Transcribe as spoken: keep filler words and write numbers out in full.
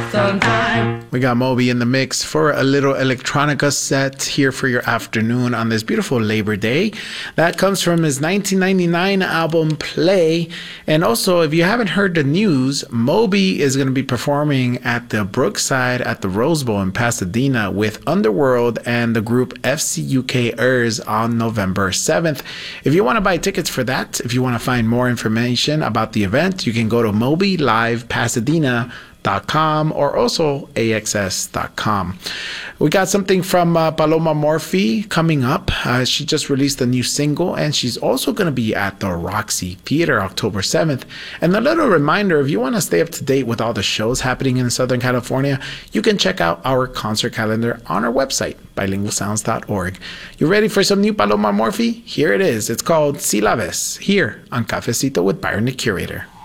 sometime. We got Moby in the mix for a little electronica set here for your afternoon on this beautiful Labor Day. That comes from his nineteen ninety-nine album Play. And also, if you haven't heard the news, Moby is going to be performing at the Brookside at the Rose Bowl in Pasadena with Underworld and the group F C U K Ers on November seventh. If you want to buy tickets for that, if you want to find more information about the event, you can go to moby live pasadena dot com or also A X S dot com. We got something from uh, Paloma Morphy coming up. Uh, she just released a new single, and she's also going to be at the Roxy Theater October seventh. And a little reminder, if you want to stay up to date with all the shows happening in Southern California, you can check out our concert calendar on our website, bilingual sounds dot org. You ready for some new Paloma Morphy? Here it is. It's called Si La Ves, here on Cafecito with Byron the Curator.